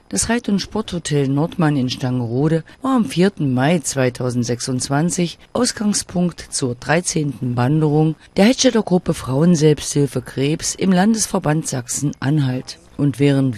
Das Reit- und Sporthotel Nordmann in Stangerode war am 4. Mai 2026 Ausgangspunkt zur 13. Wanderung der Hettstedter Gruppe Frauenselbsthilfe Krebs im Landesverband Sachsen-Anhalt. Und während